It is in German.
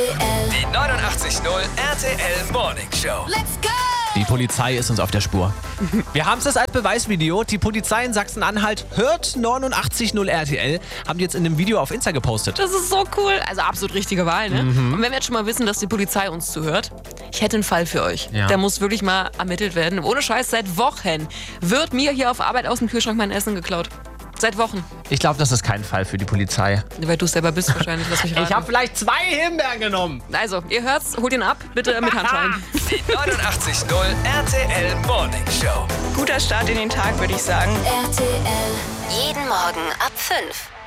Die 89.0 RTL Morning Show. Let's go! Die Polizei ist uns auf der Spur. Wir haben es als Beweisvideo. Die Polizei in Sachsen-Anhalt hört 89.0 RTL. Haben die jetzt in einem Video auf Insta gepostet. Das ist so cool. Also absolut richtige Wahl, ne? Und wenn wir jetzt schon mal wissen, dass die Polizei uns zuhört, ich hätte einen Fall für euch. Ja. Der muss wirklich mal ermittelt werden. Ohne Scheiß, seit Wochen wird mir hier auf Arbeit aus dem Kühlschrank mein Essen geklaut. Seit Wochen. Ich glaube, das ist kein Fall für die Polizei. Weil du es selber bist wahrscheinlich, lass mich raten. Ich habe vielleicht 2 Himbeeren genommen. Also, ihr hört's, holt ihn ab, bitte mit Handschellen. Die 89.0 RTL Morning Show. Guter Start in den Tag, würde ich sagen. RTL. Jeden Morgen ab 5.